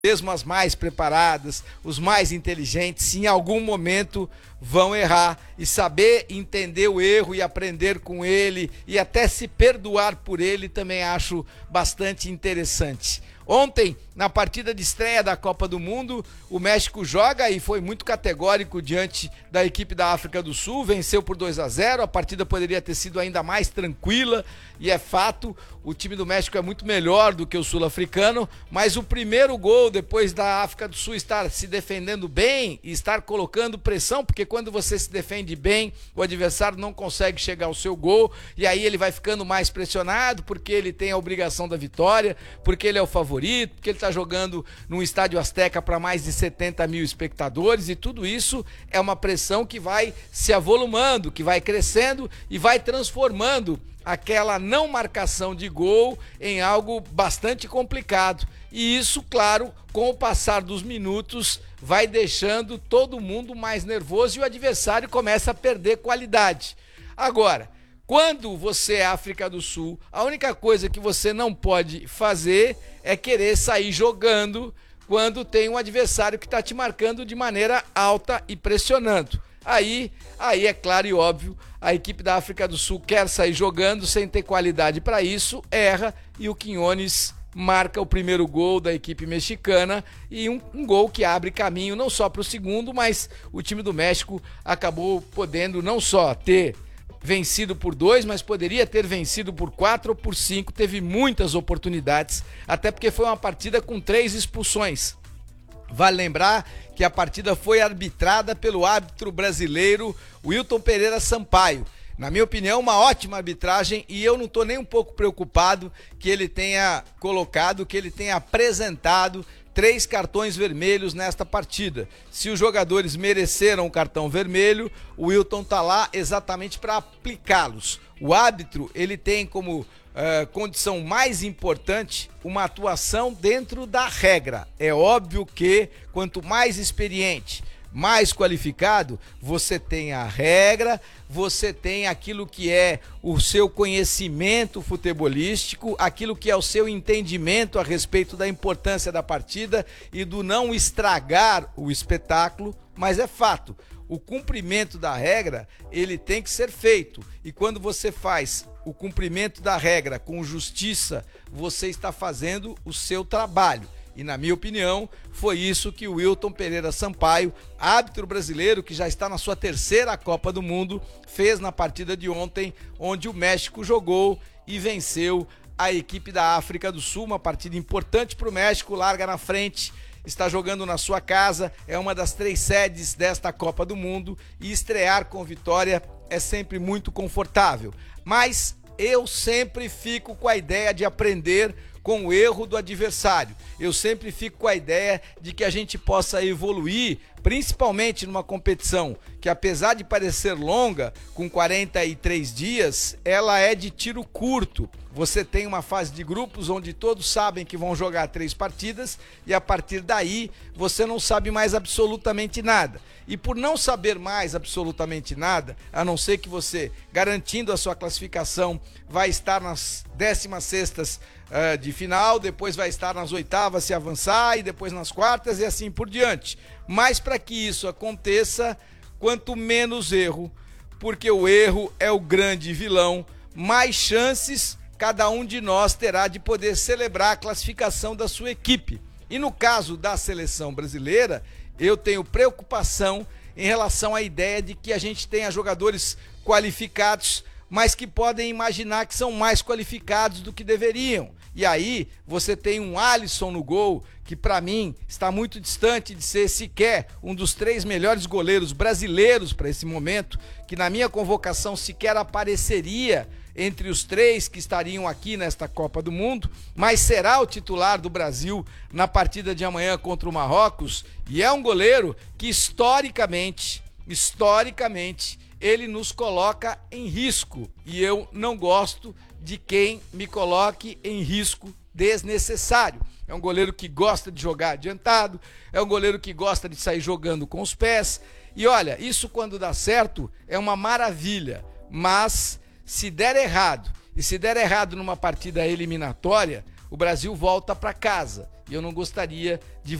mesmo as mais preparadas, os mais inteligentes, em algum momento vão errar, e saber entender o erro e aprender com ele e até se perdoar por ele também acho bastante interessante. Ontem, na partida de estreia da Copa do Mundo, o México joga e foi muito categórico diante da equipe da África do Sul, venceu por 2-0, a partida poderia ter sido ainda mais tranquila, e é fato, o time do México é muito melhor do que o sul-africano, mas o primeiro gol, depois da África do Sul estar se defendendo bem e estar colocando pressão, porque quando você se defende bem, o adversário não consegue chegar ao seu gol, e aí ele vai ficando mais pressionado, porque ele tem a obrigação da vitória, porque ele é o favorito, porque ele está jogando num estádio Azteca para mais de 70 mil espectadores, e tudo isso é uma pressão que vai se avolumando, que vai crescendo e vai transformando aquela não marcação de gol em algo bastante complicado. E isso, claro, com o passar dos minutos, vai deixando todo mundo mais nervoso e o adversário começa a perder qualidade. Agora, quando você é África do Sul, a única coisa que você não pode fazer é querer sair jogando quando tem um adversário que está te marcando de maneira alta e pressionando. Aí é claro e óbvio, a equipe da África do Sul quer sair jogando sem ter qualidade para isso, erra, e o Quiñones marca o primeiro gol da equipe mexicana, e um gol que abre caminho não só para o segundo, mas o time do México acabou podendo não só ter vencido por 2, mas poderia ter vencido por 4 ou por 5, teve muitas oportunidades, até porque foi uma partida com 3 expulsões. Vale lembrar que a partida foi arbitrada pelo árbitro brasileiro Wilton Pereira Sampaio. Na minha opinião, uma ótima arbitragem, e eu não estou nem um pouco preocupado que ele tenha colocado, que ele tenha apresentado 3 cartões vermelhos nesta partida. Se os jogadores mereceram o cartão vermelho, o Wilton está lá exatamente para aplicá-los. O árbitro, ele tem como condição mais importante uma atuação dentro da regra. É óbvio que quanto mais experiente, mais qualificado, você tem a regra, você tem aquilo que é o seu conhecimento futebolístico, aquilo que é o seu entendimento a respeito da importância da partida e do não estragar o espetáculo, mas é fato, o cumprimento da regra, ele tem que ser feito, e quando você faz o cumprimento da regra com justiça, você está fazendo o seu trabalho. E na minha opinião, foi isso que o Wilton Pereira Sampaio, árbitro brasileiro que já está na sua 3ª Copa do Mundo, fez na partida de ontem, onde o México jogou e venceu a equipe da África do Sul. Uma partida importante para o México, larga na frente, está jogando na sua casa, é uma das 3 sedes desta Copa do Mundo, e estrear com vitória é sempre muito confortável. Mas eu sempre fico com a ideia de aprender com o erro do adversário. Eu sempre fico com a ideia de que a gente possa evoluir, principalmente numa competição que, apesar de parecer longa, com 43 dias, ela é de tiro curto. Você tem uma fase de grupos onde todos sabem que vão jogar 3 partidas, e a partir daí você não sabe mais absolutamente nada. E por não saber mais absolutamente nada, a não ser que você, garantindo a sua classificação, vai estar nas 16ª de final, depois vai estar nas 8ª se avançar, e depois nas 4ª e assim por diante. Mas para que isso aconteça, quanto menos erro, porque o erro é o grande vilão, mais chances cada um de nós terá de poder celebrar a classificação da sua equipe. E no caso da seleção brasileira, eu tenho preocupação em relação à ideia de que a gente tenha jogadores qualificados, mas que podem imaginar que são mais qualificados do que deveriam. E aí você tem um Alisson no gol, que para mim está muito distante de ser sequer um dos 3 melhores goleiros brasileiros para esse momento, que na minha convocação sequer apareceria entre os 3 que estariam aqui nesta Copa do Mundo, mas será o titular do Brasil na partida de amanhã contra o Marrocos, e é um goleiro que historicamente, ele nos coloca em risco, e eu não gosto de quem me coloque em risco desnecessário. É um goleiro que gosta de jogar adiantado, é um goleiro que gosta de sair jogando com os pés, e olha, isso quando dá certo é uma maravilha, mas se der errado, e se der errado numa partida eliminatória, o Brasil volta para casa. E eu não gostaria de